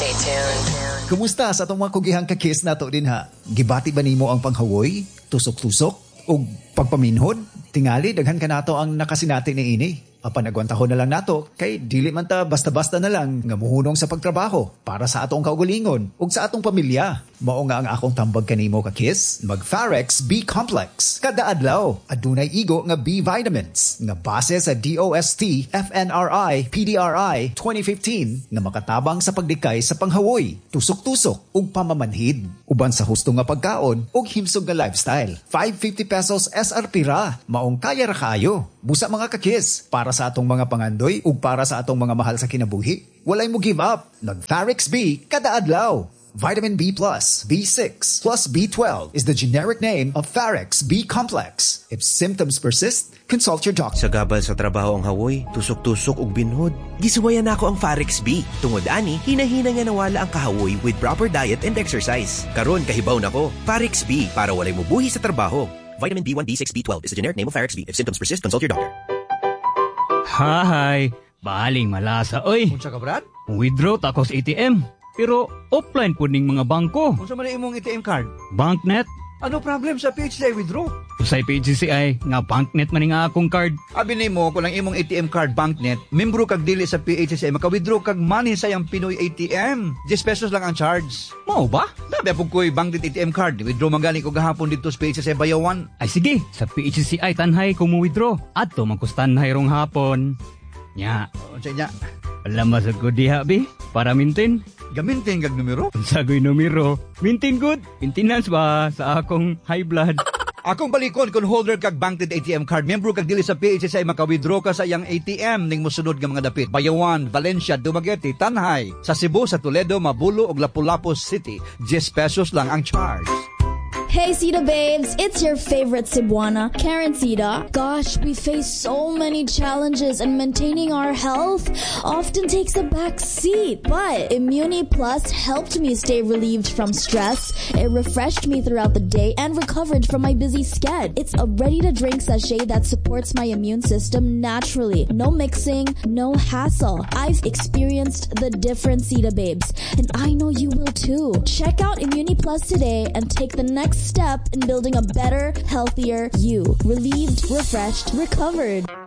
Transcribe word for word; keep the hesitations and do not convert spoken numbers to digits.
Stay tuned. Kumusta sa atong mga kugihang kakis nato din ha? Gibati ba nimo ang panghawoy, tusok-tusok, o pagpaminhod? Tingali, daghan ka nato ang nakasinati ni ini. Apanagwantahon na lang nato, kay dili man ta basta-basta na lang nga muhunong sa pagtrabaho para sa atong kaugalingon ug sa atong pamilya. Mao nga ang akong tambag kanimo kakis, mag-Pharex B-Complex. Kada adlaw, adunay igo nga B-vitamins nga base sa D O S T F N R I P D R I twenty fifteen nga makatabang sa pagdikay sa panghawoy, tusok-tusok ug pamamanhid. Uban sa husto nga pagkaon ug himsog nga lifestyle. five hundred fifty pesos S R P ra. Maong kaya ra kayo. Busa mga kakis, para sa atong mga pangandoy ug para sa atong mga mahal sa kinabuhi. Walay mo give up. Nag-Pharex B kada adlaw. Vitamin B plus, B six, plus B twelve is the generic name of Pharex B-Complex. If symptoms persist, consult your doctor. Sa gabal sa trabaho ang hawoy, tusok-tusok ug binhod. Gisuwayan nako ang Pharex B. Tungod ani, hinahina nga nawala ang kahawoy with proper diet and exercise. Karon kahibaw nako, Pharex B para walay mubuhi sa trabaho. Vitamin B one, B six, B twelve is the generic name of Pharex B. If symptoms persist, consult your doctor. Hi, baling malasa oy. Unsa ka brad? Withdraw ta ko sa A T M. Pero offline po ning mga bangko. Unsa man imong A T M card? Banknet. Ano problem sa P H C I withdraw? Sa P H C I nga banknet man nga akong card. Abi nimo kung lang imong A T M card banknet, membro kag dili sa P H C I maka-withdraw kag money sa yang Pinoy A T M. ten pesos lang ang charge. Mao ba? Sabi pug koy banknet A T M card, withdraw man gani ko gahapon dito sa P H C I Bayawan. Ay sige, sa P H C I tanhay kung mo-withdraw. Adto man kustanhay rong hapon. Nya, Unsa nya? alam masag ko diha bi para maintain. Gamitin kag numero. Sagoy numero. Maintain good. Maintenance ba sa akong high blood? Akong balikon kung holder kag banknet A T M card, membro kag dili sa P H C I maka-withdraw ka sa iyang A T M ning mosunod nga mga dapit. Bayawan, Valencia, Dumaguete, Tanhay, sa Cebu, sa Toledo, Mabulo ug Lapu-Lapu City. ten pesos lang ang charge. Hey Sita babes, it's your favorite Cebuana, Karen Sita. Gosh, we face so many challenges and maintaining our health often takes a back seat. But Immuni Plus helped me stay relieved from stress. It refreshed me throughout the day and recovered from my busy schedule. It's a ready-to-drink sachet that supports my immune system naturally. No mixing, no hassle. I've experienced the difference, Sita babes, and I know you will too. Check out Immuni Plus today and take the next step in building a better, healthier you. Relieved, refreshed, recovered.